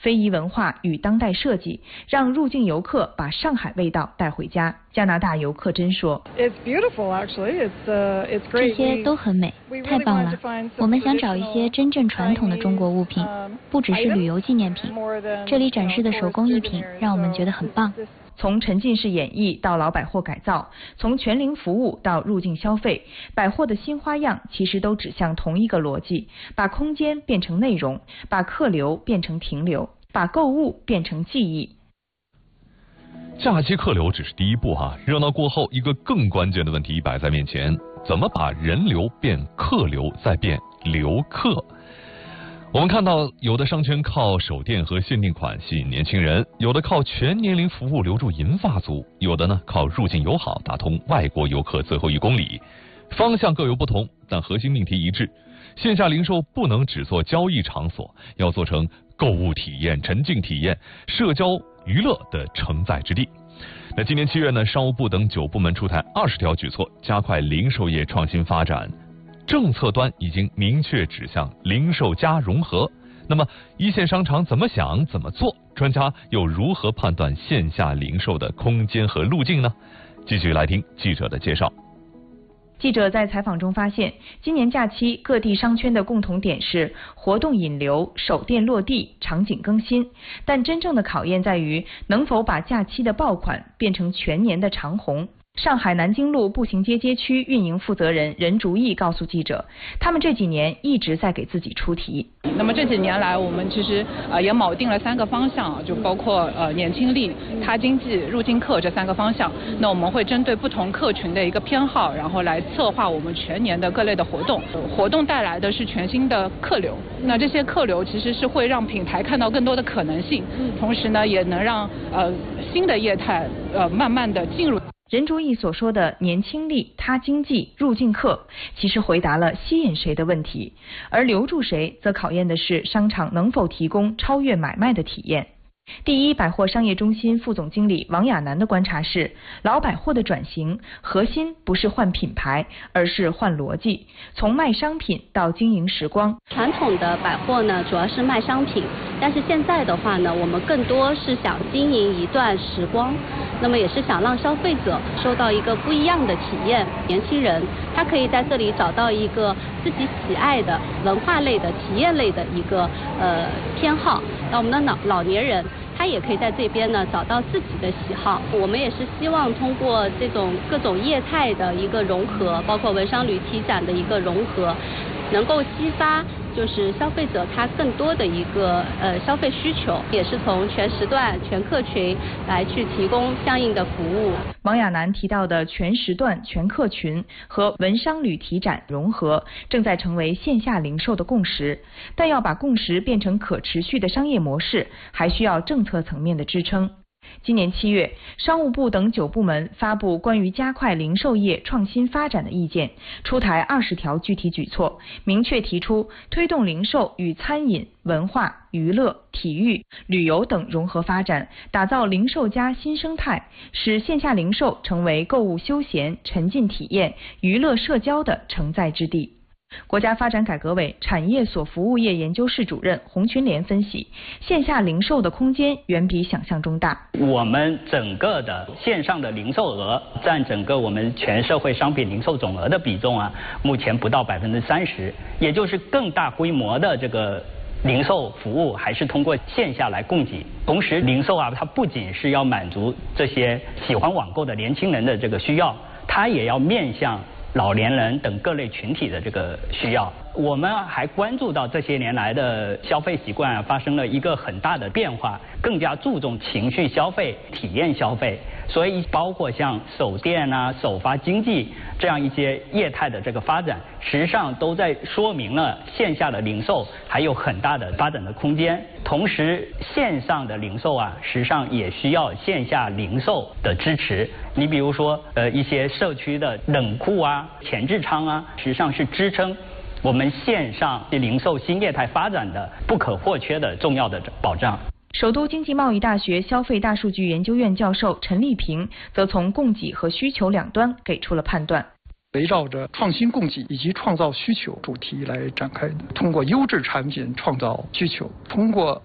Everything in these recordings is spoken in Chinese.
非遗文化与当代设计，让入境游客把上海味道带回家。加拿大游客真说：“ 这些都很美，太棒了！我们想找一些真正传统的中国物品，不只是旅游纪念品。这里展示的手工艺品让我们觉得很棒。” 从沉浸式演绎到老百货改造，从全龄服务到入境消费，百货的新花样其实都指向同一个逻辑：把空间变成内容，把客流变成停留，把购物变成记忆。 假期客流只是第一步热闹过后，一个更关键的问题摆在面前：怎么把人流变客流，再变留客？我们看到，有的商圈靠手店和限定款吸引年轻人，有的靠全年龄服务留住银发族，有的呢靠入境友好打通外国游客最后1公里。方向各有不同，但核心命题一致：线下零售不能只做交易场所，要做成购物体验、沉浸体验、社交娱乐的承载之地。那今年7月呢，商务部等9部门出台20条举措，加快零售业创新发展。政策端已经明确指向零售加融合，那么一线商场怎么想怎么做？专家又如何判断线下零售的空间和路径呢？继续来听记者的介绍。 记者在采访中发现，今年假期各地商圈的共同点是活动引流、手店落地、场景更新，但真正的考验在于能否把假期的爆款变成全年的长红。上海南京路步行街街区运营负责人任竹义告诉记者，他们这几年一直在给自己出题。 那么这几年来，我们其实也铆定了3个方向，就包括年轻力、他经济、入境客这3个方向。那我们会针对不同客群的一个偏好，然后来策划我们全年的各类的活动。活动带来的是全新的客流，那这些客流其实是会让品牌看到更多的可能性，同时呢，也能让新的业态慢慢的进入。 任竹义所说的年轻力、他经济、入境客，其实回答了吸引谁的问题，而留住谁，则考验的是商场能否提供超越买卖的体验。第一百货商业中心副总经理王亚楠的观察是，老百货的转型核心不是换品牌，而是换逻辑，从卖商品到经营时光。 传统的百货呢，主要是卖商品，但是现在的话呢，我们更多是想经营一段时光，那么也是想让消费者收到一个不一样的体验。年轻人他可以在这里找到一个自己喜爱的文化类的、体验类的一个偏好，那我们的老年人他也可以在这边呢找到自己的喜好。我们也是希望通过这种各种业态的一个融合，包括文商旅体展的一个融合，能够激发就是消费者他更多的一个消费需求，也是从全时段、全客群来去提供相应的服务。 王亚楠提到的全时段、全客群和文商旅体展融合，正在成为线下零售的共识，但要把共识变成可持续的商业模式，还需要政策层面的支撑。今年7月，商务部等9部门发布关于加快零售业创新发展的意见，出台20条具体举措，明确提出推动零售与餐饮、文化、娱乐、体育、旅游等融合发展，打造零售加新生态，使线下零售成为购物休闲、沉浸体验、娱乐社交的承载之地。国家发展改革委产业所服务业研究室主任洪群莲分析，线下零售的空间远比想象中大。 我们整个的线上的零售额占整个我们全社会商品零售总额的比重目前不到30%，也就是更大规模的这个零售服务还是通过线下来供给。同时，零售它不仅是要满足这些喜欢网购的年轻人的这个需要，它也要面向老年人等各类群体的这个需要。我们还关注到这些年来的消费习惯发生了一个很大的变化，更加注重情绪消费、体验消费，所以包括像手店首发经济这样一些业态的这个发展，实际上都在说明了线下的零售还有很大的发展的空间。同时，线上的零售实际上也需要线下零售的支持。你比如说一些社区的冷库前置仓实际上是支撑我们线上零售新业态发展的不可或缺的重要的保障。 首都经济贸易大学消费大数据研究院教授陈立平则从供给和需求两端给出了判断。 围绕着创新供给以及创造需求主题来展开的，通过优质产品创造需求，通过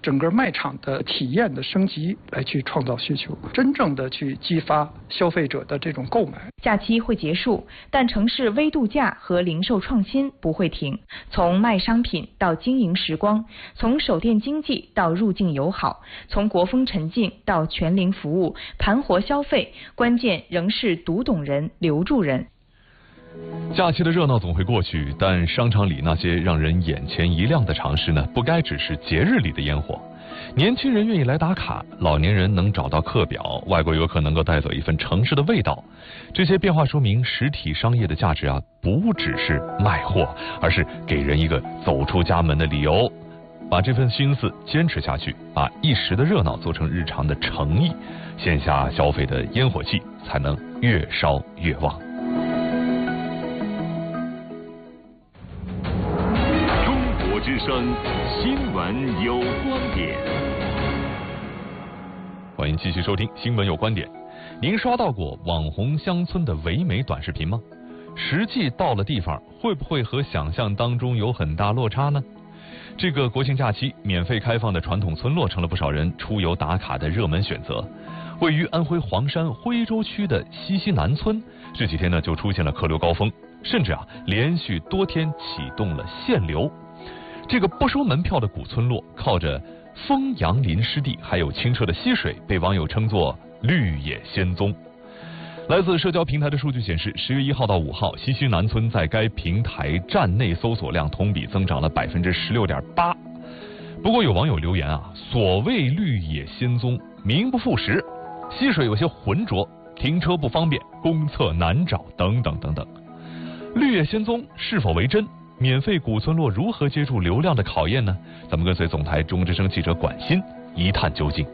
整个卖场的体验的升级来去创造需求，真正的去激发消费者的这种购买。 假期会结束，但城市微度假和零售创新不会停。从卖商品到经营时光，从手电经济到入境友好，从国风沉静到全龄服务，盘活消费，关键仍是读懂人，留住人。 假期的热闹总会过去，但商场里那些让人眼前一亮的尝试呢，不该只是节日里的烟火。年轻人愿意来打卡，老年人能找到课表，外国游客能够带走一份城市的味道。这些变化说明实体商业的价值啊，不只是卖货，而是给人一个走出家门的理由。把这份心思坚持下去，把一时的热闹做成日常的诚意，线下消费的烟火气才能越烧越旺。 中国之声新闻有观点， 欢迎继续收听新闻有观点。您刷到过网红乡村的唯美短视频吗？实际到了地方，会不会和想象当中有很大落差呢？这个国庆假期，免费开放的传统村落成了不少人出游打卡的热门选择。位于安徽黄山徽州区的西溪南村，这几天呢就出现了客流高峰，甚至连续多天启动了限流。这个不收门票的古村落，靠着丰阳林湿地还有清澈的溪水，被网友称作绿野仙踪。来自社交平台的数据显示，10月1号到5号，西溪南村在该平台站内搜索量同比增长了16.8%。不过有网友留言所谓绿野仙踪名不副实，溪水有些浑浊，停车不方便，公厕难找等等等等。绿野仙踪是否为真？免费古村落如何接住流量的考验呢？咱们跟随总台中之声记者管鑫一探究竟。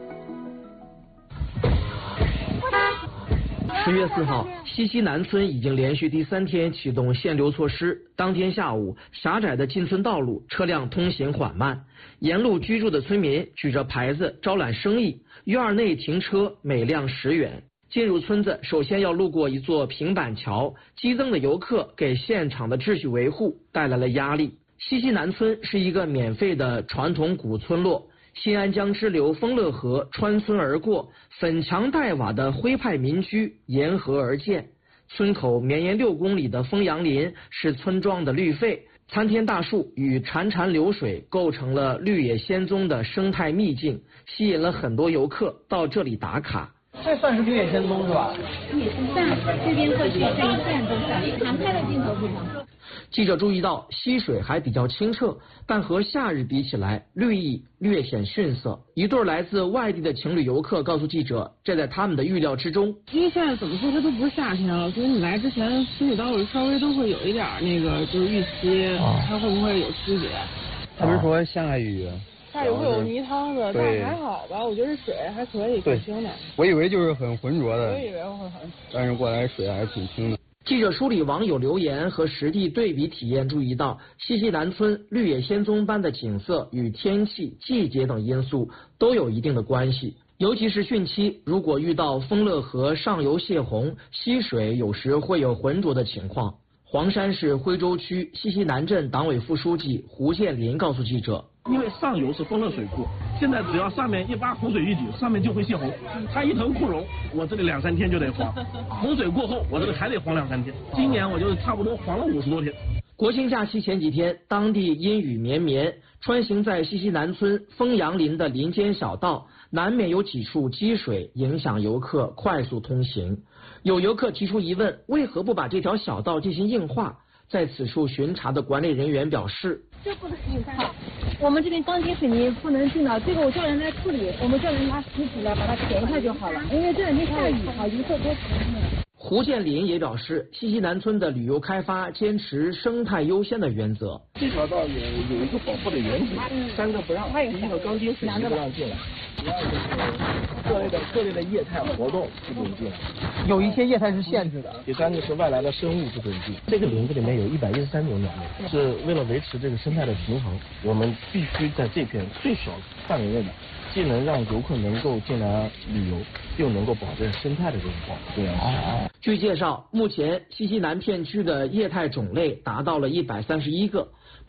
10月4号，西溪南村已经连续第3天启动限流措施。当天下午，狭窄的进村道路，车辆通行缓慢，沿路居住的村民举着牌子招揽生意，院内停车每辆10元。进入村子，首先要路过一座平板桥，激增的游客给现场的秩序维护带来了压力。西溪南村是一个免费的传统古村落。新安江支流丰乐河穿村而过，粉墙黛瓦的徽派民居沿河而建。村口绵延6公里的丰阳林是村庄的绿肺，参天大树与潺潺流水构成了绿野仙踪的生态秘境，吸引了很多游客到这里打卡。 这算是绿野仙踪是吧？ 也是算，这边过去这一片都算，航拍的镜头不同。 记者注意到，溪水还比较清澈，但和夏日比起来，绿意略显逊色。一对来自外地的情侣游客告诉记者，这在他们的预料之中。 因为现在怎么说，它都不是夏天了，所以你来之前心里都稍微都会有一点那个就是预期，它会不会有区别？ 他不是说下雨？ 下雨会有泥汤子，但还好吧，我觉得水还可以，挺清的。 我以为就是很浑浊的， 我以为会很， 但是过来水还是挺清的。 记者梳理网友留言和实地对比体验，注意到西溪南村绿野仙踪般的景色与天气、季节等因素都有一定的关系。尤其是汛期，如果遇到丰乐河上游泄洪，溪水有时会有浑浊的情况。黄山市徽州区西溪南镇党委副书记胡建林告诉记者， 因为上游是丰乐水库，现在只要上面一把洪水预警，上面就会泄洪。它一头库容，我这里2-3天就得黄。洪水过后，我这里还得黄2-3天。今年我就差不多黄了50多天。 国庆假期前几天，当地阴雨绵绵，穿行在西溪南村丰阳林的林间小道，难免有几处积水，影响游客快速通行。有游客提出疑问，为何不把这条小道进行硬化？在此处巡查的管理人员表示， 这不能硬化，我们这边钢筋水泥不能进的，这个我叫人来处理，我们叫人拿石子来把它填一下就好了，因为这两天下雨，游客多。 胡建林也表示，西溪南村的旅游开发坚持生态优先的原则。 这条道有一个保护的原则，3个不让，第一个钢筋水泥不让进来，第二个是各类的液态活动不准进来， 有一些液态是限制的。 第3个是外来的生物不准进。这个林子里面有113种鸟类，是为了维持这个生态的平衡，我们必须在这片最小范围内的，既能让游客能够进来旅游，又能够保证生态的这种保护。 据介绍，目前西溪南片区的液态种类达到了131个，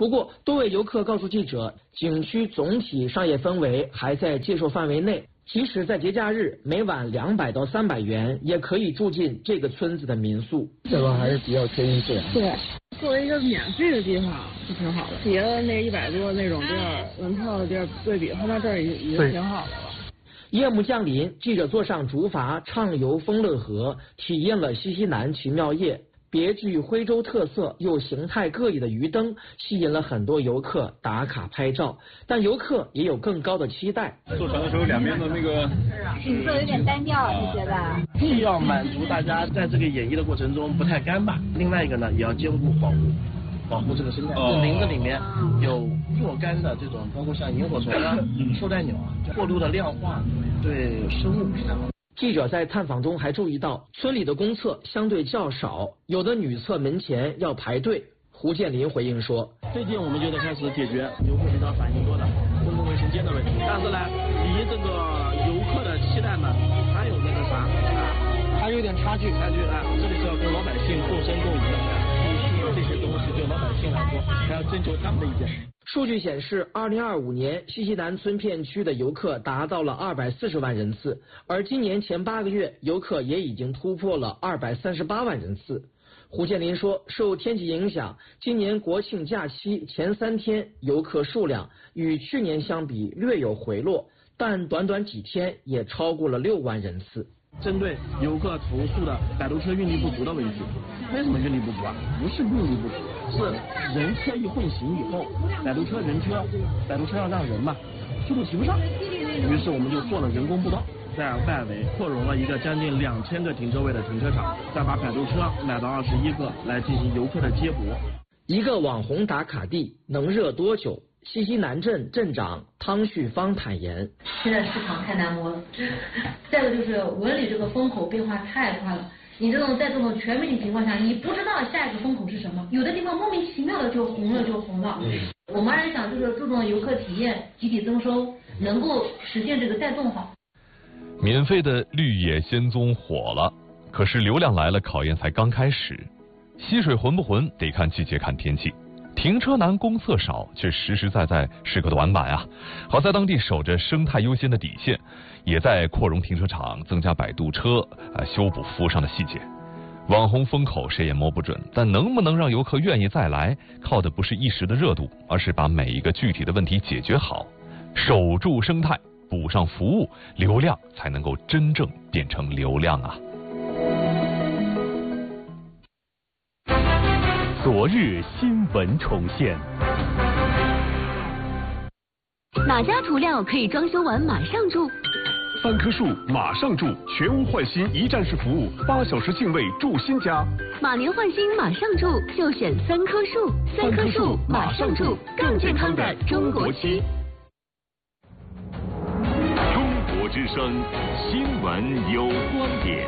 不过，多位游客告诉记者，景区总体商业氛围还在接受范围内，即使在节假日，每晚200到300元也可以住进这个村子的民宿。 这个还是比较贴心自然。 对，作为一个免费的地方是挺好的，别的那100多那种地儿门票的地儿对比，他那这儿已经挺好的了。 夜幕降临，记者坐上竹筏畅游丰乐河，体验了西西南奇妙夜。别具徽州特色又形态各异的鱼灯吸引了很多游客打卡拍照，但游客也有更高的期待。 坐船的时候，两边的那个景色有点单调，你觉得？ 既要满足大家在这个演绎的过程中不太干巴，另外一个呢，也要兼顾保护这个生态。这林子里面有若干的这种，包括像萤火虫啊、绶带鸟啊，过度的量化对生物不太好。 记者在探访中还注意到，村里的公厕相对较少，有的女厕门前要排队。胡建林回应说：“ 最近我们就在开始解决游客比较反映多的公共卫生间的问题，但是呢，离这个游客的期待呢，还有那个啥还有点差距啊，这里是要跟老百姓共生共赢的，这些东西对老百姓来说，还要征求他们的意见。” 数据显示，2025年西西南村片区的游客达到了240万人次，而今年前8个月，游客也已经突破了238万人次。胡建林说，受天气影响，今年国庆假期前3天游客数量与去年相比略有回落，但短短几天也超过了6万人次。 针对游客投诉的摆渡车运力不足的问题，为什么运力不足啊？不是运力不足，是人车一混行以后，摆渡车要让人嘛，速度提不上，于是我们就做了人工步道，在外围扩容了一个将近2000个停车位的停车场，再把摆渡车买到21个来进行游客的接驳。 一个网红打卡地能热多久？西西南镇镇长汤旭芳坦言， 现在市场太难摸了，再一个就是文旅这个风口变化太快了，你在这种全面的情况下，你不知道下一个风口是什么，有的地方莫名其妙的就红了。我们还是想就是注重游客体验，集体增收，能够实现这个带动好。 免费的绿野仙踪火了，可是流量来了，考验才刚开始。溪水浑不浑，得看季节看天气。停车难公厕少，却实实在在是个短板啊！好在当地守着生态优先的底线，也在扩容停车场、增加摆渡车、修补服务上的细节。网红风口谁也摸不准，但能不能让游客愿意再来，靠的不是一时的热度，而是把每一个具体的问题解决好，守住生态，补上服务，流量才能够真正变成流量啊！ 昨日新闻重现。 哪家厨料可以装修完马上住 ？3棵树马上住，全屋换新一站式服务，8小时净位住新家。 马年换新马上住，就选3棵树。3棵树马上住，更健康的中国区。 中国之声，新闻有观点。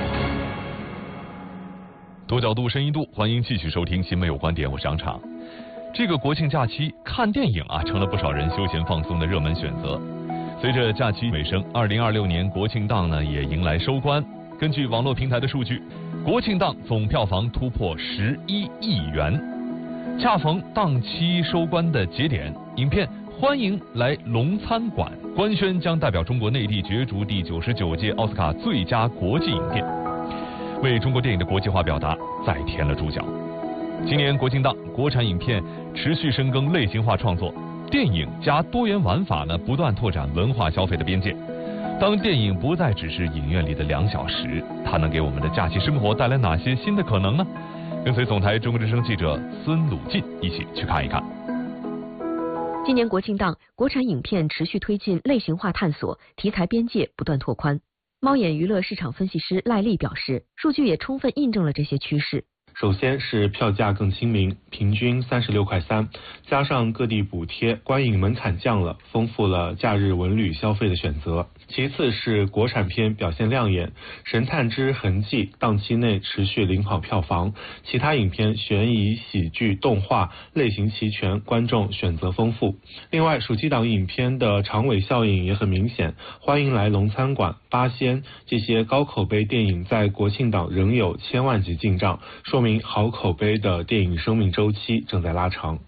多角度深一度，欢迎继续收听新闻有观点，我是张畅。这个国庆假期看电影成了不少人休闲放松的热门选择。随着假期尾声，2026年国庆档呢也迎来收官。根据网络平台的数据，国庆档总票房突破11亿元。恰逢档期收官的节点，影片《欢迎来龙餐馆》官宣将代表中国内地角逐第99届奥斯卡最佳国际影片，为中国电影的国际化表达再添了注脚。今年国庆档，国产影片持续深耕类型化创作，电影加多元玩法呢，不断拓展文化消费的边界。当电影不再只是影院里的2小时，它能给我们的假期生活带来哪些新的可能呢？跟随总台中国之声记者孙鲁进一起去看一看。 今年国庆档，国产影片持续推进类型化探索，题材边界不断拓宽。猫眼娱乐市场分析师赖丽表示，数据也充分印证了这些趋势。 首先是票价更亲民，平均36.3块，加上各地补贴，观影门槛降了，丰富了假日文旅消费的选择。其次是国产片表现亮眼，《神探之痕迹》档期内持续领跑票房，其他影片悬疑、喜剧、动画类型齐全，观众选择丰富。另外，暑期档影片的长尾效应也很明显，欢迎来龙餐馆、八仙这些高口碑电影在国庆档仍有千万级进账，说明好口碑的电影生命周期正在拉长。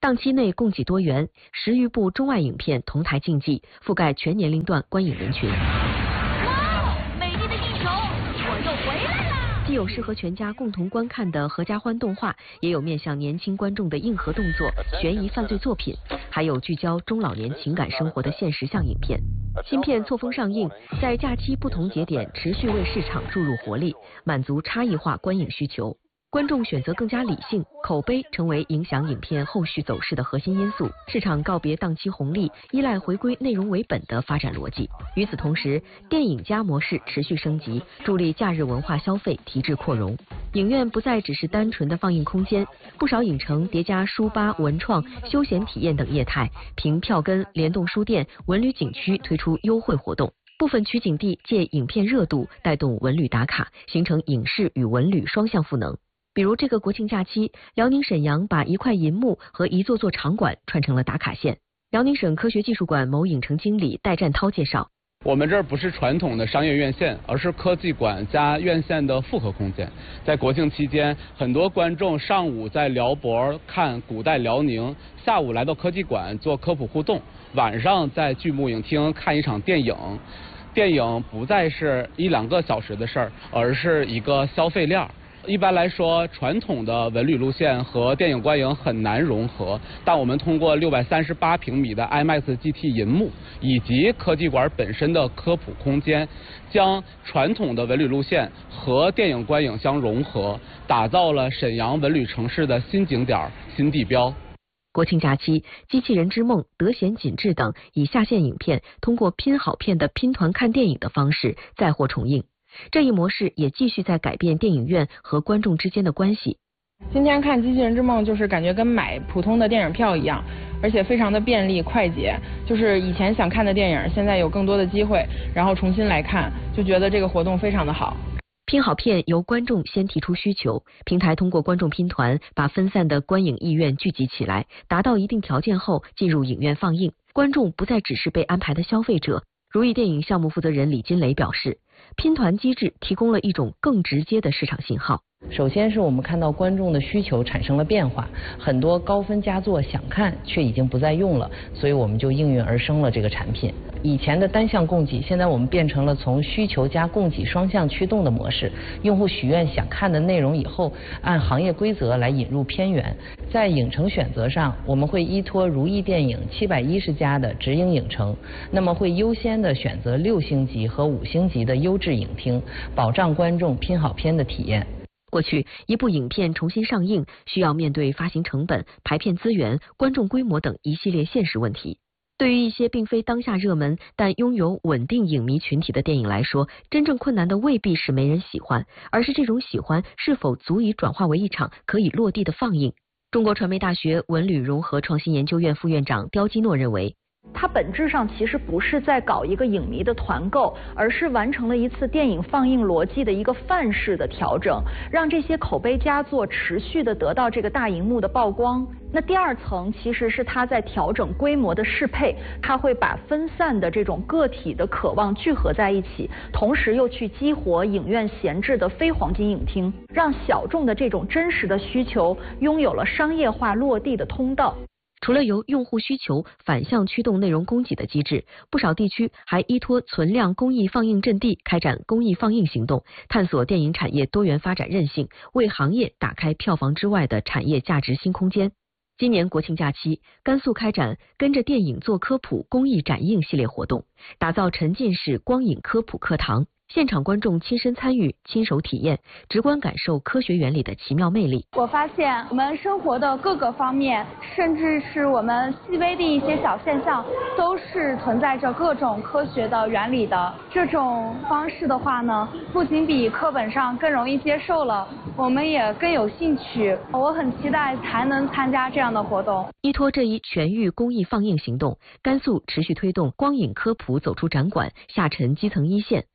档期内供给多元，10余部中外影片同台竞技，覆盖全年龄段观影人群。 美丽的地球，我又回来了。 既有适合全家共同观看的合家欢动画，也有面向年轻观众的硬核动作、悬疑犯罪作品，还有聚焦中老年情感生活的现实向影片。新片错峰上映，在假期不同节点持续为市场注入活力，满足差异化观影需求。观众选择更加理性，口碑成为影响影片后续走势的核心因素。市场告别档期红利，依赖回归内容为本的发展逻辑。与此同时，电影加模式持续升级，助力假日文化消费提质扩容。影院不再只是单纯的放映空间，不少影城叠加书吧、文创、休闲体验等业态，凭票根、联动书店、文旅景区推出优惠活动。部分取景地借影片热度带动文旅打卡，形成影视与文旅双向赋能。比如这个国庆假期，辽宁沈阳把一块银幕和一座座场馆串成了打卡线。辽宁省科学技术馆某影城经理戴占涛介绍， 我们这儿不是传统的商业院线，而是科技馆加院线的复合空间。在国庆期间，很多观众上午在辽博看古代辽宁，下午来到科技馆做科普互动，晚上在巨幕影厅看一场电影。电影不再是1-2个小时的事儿，而是一个消费链。一般来说，传统的文旅路线和电影观影很难融合，但我们通过638平米的 IMAX GT 银幕以及科技馆本身的科普空间，将传统的文旅路线和电影观影相融合，打造了沈阳文旅城市的新景点、新地标。 国庆假期，《机器人之梦》、《德贤锦志》等以下线影片通过拼好片的拼团看电影的方式再获重映。这一模式也继续在改变电影院和观众之间的关系。 今天看《机器人之梦》就是感觉跟买普通的电影票一样，而且非常的便利快捷。就是以前想看的电影，现在有更多的机会，然后重新来看，就觉得这个活动非常的好。 拼好片由观众先提出需求，平台通过观众拼团把分散的观影意愿聚集起来，达到一定条件后进入影院放映。观众不再只是被安排的消费者。如意电影项目负责人李金雷表示，拼团机制提供了一种更直接的市场信号。 首先是我们看到观众的需求产生了变化，很多高分佳作想看却已经不再用了，所以我们就应运而生了这个产品。以前的单向供给，现在我们变成了从需求加供给双向驱动的模式。用户许愿想看的内容以后，按行业规则来引入片源。在影城选择上，我们会依托如意电影710家的直营影城，那么会优先的选择6星级和5星级的优质影厅，保障观众拼好片的体验。 过去，一部影片重新上映需要面对发行成本、排片资源、观众规模等一系列现实问题。对于一些并非当下热门但拥有稳定影迷群体的电影来说，真正困难的未必是没人喜欢，而是这种喜欢是否足以转化为一场可以落地的放映。中国传媒大学文旅融合创新研究院副院长刁基诺认为， 它本质上其实不是在搞一个影迷的团购，而是完成了一次电影放映逻辑的一个范式的调整，让这些口碑佳作持续的得到这个大荧幕的曝光。那第二层其实是它在调整规模的适配，它会把分散的这种个体的渴望聚合在一起，同时又去激活影院闲置的非黄金影厅，让小众的这种真实的需求拥有了商业化落地的通道。 除了由用户需求反向驱动内容供给的机制，不少地区还依托存量公益放映阵地开展公益放映行动，探索电影产业多元发展韧性，为行业打开票房之外的产业价值新空间。今年国庆假期，甘肃开展跟着电影做科普公益展映系列活动，打造沉浸式光影科普课堂。现场观众亲身参与、亲手体验，直观感受科学原理的奇妙魅力。 我发现我们生活的各个方面，甚至是我们细微的一些小现象，都是存在着各种科学的原理的。这种方式的话呢，不仅比课本上更容易接受了，我们也更有兴趣。我很期待还能参加这样的活动。 依托这一全域公益放映行动，甘肃持续推动光影科普走出展馆，下沉基层一线，校园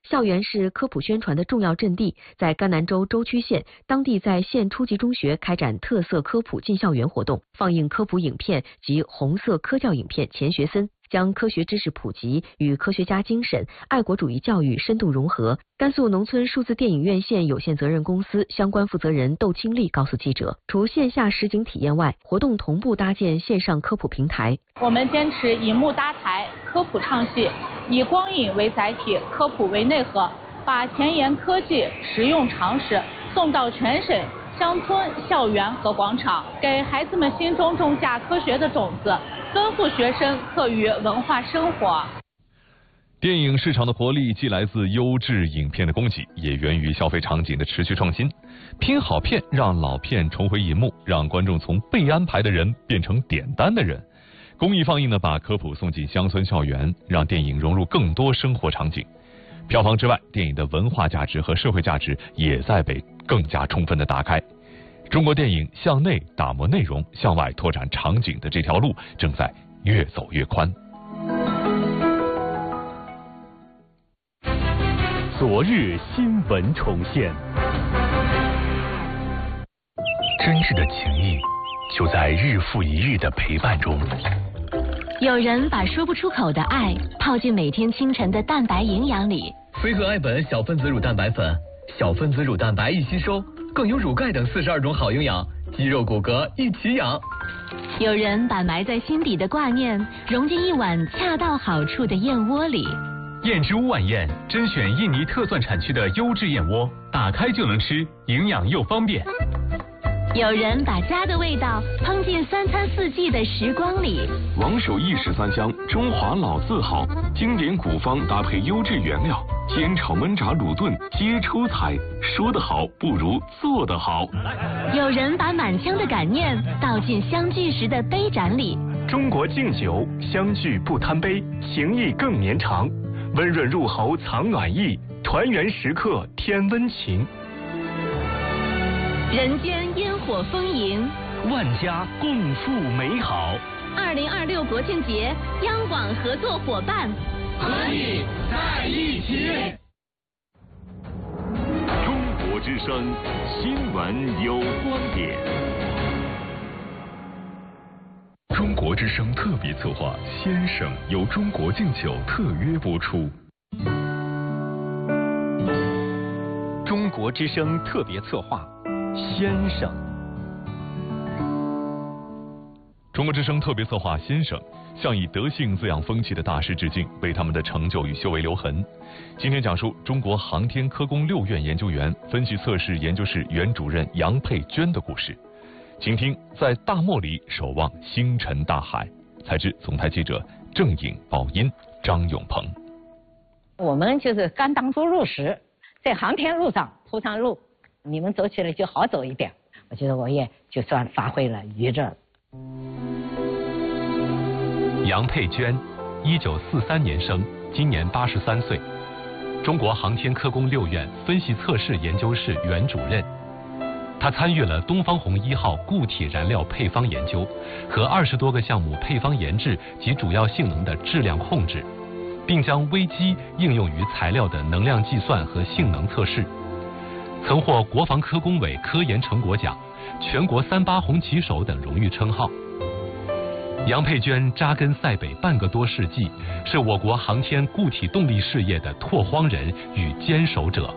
是科普宣传的重要阵地，在甘南州舟曲县，当地在县初级中学开展特色科普进校园活动，放映科普影片及红色科教影片《钱学森》，将科学知识普及与科学家精神、爱国主义教育深度融合。甘肃农村数字电影院线有限责任公司相关负责人窦清丽告诉记者，除线下实景体验外，活动同步搭建线上科普平台。 我们坚持以幕搭台，科普唱戏，以光影为载体，科普为内核，把前沿科技、实用常识送到全省乡村、校园和广场，给孩子们心中种下科学的种子，丰富学生课余文化生活。 电影市场的活力既来自优质影片的供给，也源于消费场景的持续创新。拼好片让老片重回银幕，让观众从被安排的人变成点单的人。公益放映呢，把科普送进乡村校园，让电影融入更多生活场景。票房之外，电影的文化价值和社会价值也在被更加充分的打开。中国电影向内打磨内容，向外拓展场景的这条路正在越走越宽。 昨日新闻重现， 真挚的情谊就在日复一日的陪伴中。 有人把说不出口的爱泡进每天清晨的蛋白营养里。 飞鹤爱本小分子乳蛋白粉，小分子乳蛋白易吸收，更有乳钙等42种好营养，肌肉骨骼一起养。 有人把埋在心底的挂念融进一碗恰到好处的燕窝里。 燕之屋晚宴甄选印尼特蒜产区的优质燕窝，打开就能吃，营养又方便。 有人把家的味道烹进3餐4季的时光里。 王守义13香，中华老字号，经典古方搭配优质原料，煎炒焖炸卤炖皆出彩。说得好不如做得好。 有人把满腔的感念倒进相聚时的杯盏里。 中国敬酒，相聚不贪杯，情谊更绵长。温润入喉藏暖意，团圆时刻添温情。 人间烟火丰盈， 万家共赴美好。 2026国庆节，央广合作伙伴， 和你在一起。 中国之声，新闻有观点。 中国之声特别策划《先生》由中国敬酒特约播出。 中国之声特别策划《先生》。 中国之声特别策划《先生》向以德性滋养风气的大师致敬，为他们的成就与修为留痕。今天讲述中国航天科工6院研究员、分析测试研究室原主任杨佩娟的故事。请听在大漠里守望星辰大海。采自总台记者郑颖、宝音、张永鹏。 我们就是刚当初入时，在航天路上铺上路，你们走起来就好走一点。我觉得我也就算发挥了余热。 杨佩娟，1943年生，今年83岁，中国航天科工6院分析测试研究室原主任。他参与了东方红1号固体燃料配方研究和20多个项目配方研制及主要性能的质量控制，并将微机应用于材料的能量计算和性能测试，曾获国防科工委科研成果奖、全国38红旗手等荣誉称号。杨佩娟扎根塞北半个多世纪，是我国航天固体动力事业的拓荒人与坚守者。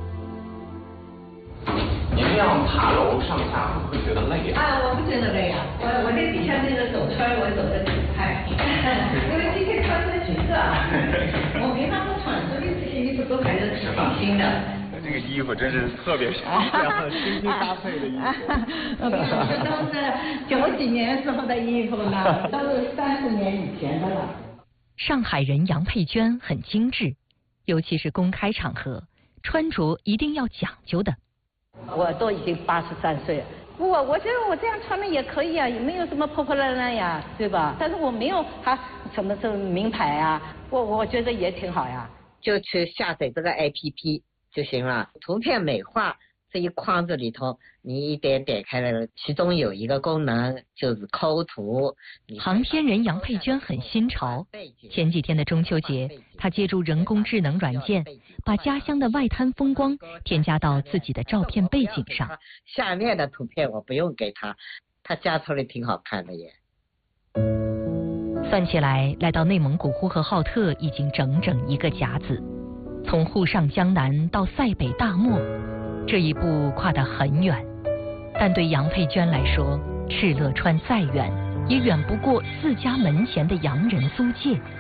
你们要爬楼上下，会不会觉得累啊？ 我不觉得累啊，我那底下那个走圈我走得挺快，因为今天穿的裙子啊，我平常不穿，所以这些衣服都还是挺新的。 这个衣服真是特别漂亮，新搭配的衣服。 这都是90几年时候的衣服了，都是30年以前的了。 上海人杨佩娟很精致，尤其是公开场合，穿着一定要讲究的。 我都已经83岁了，我觉得我这样穿的也可以啊，也没有什么破破烂烂呀，对吧？但是我没有什么这种名牌啊，我觉得也挺好呀。 就去下载这个 APP 就行了，图片美化这一框子里头，你一点点开来了，其中有一个功能就是抠图。 航天人杨佩娟很新潮，前几天的中秋节，她借助人工智能软件，把家乡的外滩风光添加到自己的照片背景上。 下面的图片我不用给他，他加出来挺好看的耶。 算起来，来到内蒙古呼和浩特已经整整1个甲子，从沪上江南到塞北大漠，这一步跨得很远。但对杨佩娟来说，敕勒川再远，也远不过4家门前的洋人租界。